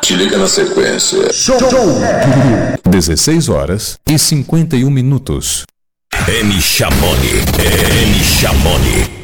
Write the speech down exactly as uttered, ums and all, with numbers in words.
Te liga na sequência. Show! dezesseis horas e cinquenta e um minutos. M. Chamoni. M. Chamoni.